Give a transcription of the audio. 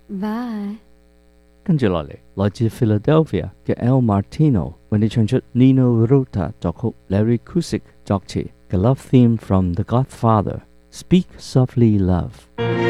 Bye。 跟住落嚟，來自 Philadelphia 嘅 Al Martino 為你唱出 Nino Rota 作曲 ，Larry Kuzik 作詞嘅 Love Theme from The Godfather，Speak Softly Love。